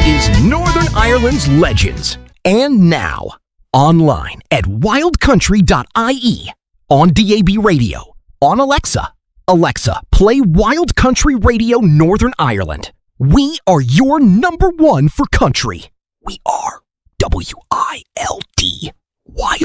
is Northern Ireland's Legends. And now, online at wildcountry.ie, on DAB Radio, on Alexa. Alexa, play Wild Country Radio Northern Ireland. We are your number one for country. We are WILD. Wild.